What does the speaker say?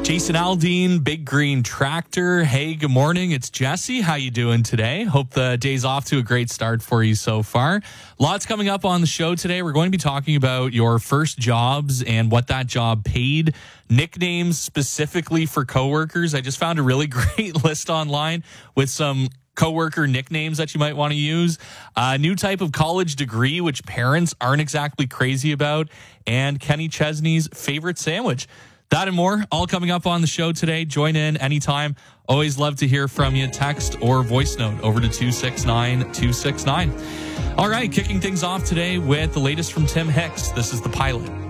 Jason Aldean, Big Green Tractor. Hey, good morning. It's Jesse. How you doing today? Hope the day's off to a great start for you so far. Lots coming up on the show today. We're going to be talking about your first jobs and what that job paid. Nicknames specifically for coworkers. I just found a really great list online with some coworker nicknames that you might want to use. A new type of college degree, which parents aren't exactly crazy about. And Kenny Chesney's favorite sandwich. That and more, all coming up on the show today. Join in anytime. Always love to hear from you. Text or voice note over to 269-269. All right, kicking things off today with the latest from Tim Hicks. This is The Pilot.